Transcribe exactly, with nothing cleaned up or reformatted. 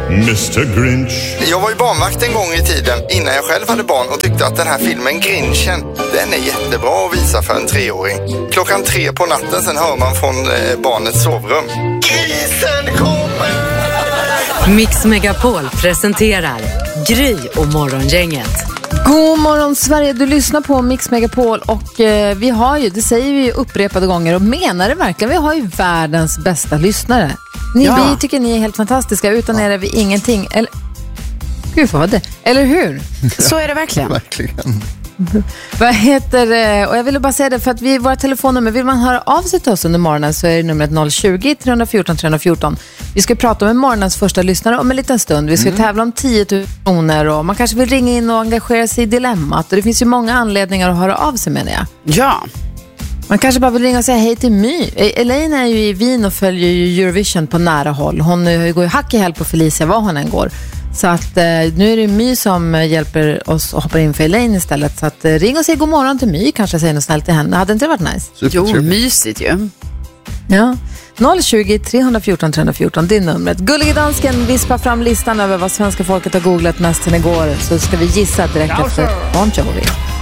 mister Grinch. Jag var ju barnvakt en gång i tiden innan jag själv hade barn och tyckte att den här filmen Grinchen, den är jättebra att visa för en treåring. Klockan tre på natten sen hör man från eh, barnets sovrum. Grisen kommer! Mix Megapol presenterar Gry och Morgongänget. God morgon Sverige, du lyssnar på Mix Megapol och eh, vi har ju, det säger vi ju upprepade gånger och menar det verkligen, vi har ju världens bästa lyssnare. Ni, ja. Vi tycker ni är helt fantastiska, utan er är vi ingenting. Eller, gud vad det, eller hur? Så är det verkligen. Verkligen. Vad heter det? Och jag ville bara säga det för att vi, våra telefonnummer, vill man höra av sig till oss under morgonen så är det numret noll tjugo, tre fjorton, tre fjorton. Vi ska prata med morgonens första lyssnare om en liten stund. Vi ska mm. tävla om tio tusen kronor och man kanske vill ringa in och engagera sig i dilemmat. Och det finns ju många anledningar att höra av sig, menar jag. Ja. Man kanske bara vill ringa och säga hej till My. Elaine är ju i Wien och följer ju Eurovision på nära håll. Hon går ju hack i häl på Felicia var hon än går. Så att eh, nu är det My som hjälper oss att hoppa in för Elaine istället. Så att eh, ring och säg god morgon till My, kanske säga något snällt till henne. Hade inte det varit nice? Jo, mysigt ju. Ja. noll tjugo, tre fjorton, tre fjorton, det är numret. Gullige dansken vispar fram listan över vad svenska folket har googlat mest sen igår. Så ska vi gissa direkt efter Bon Jovi.